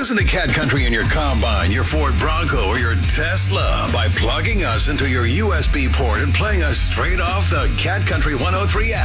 Listen to Cat Country in your Combine, your Ford Bronco, or your Tesla by plugging us into your USB port and playing us straight off the Cat Country 103 app.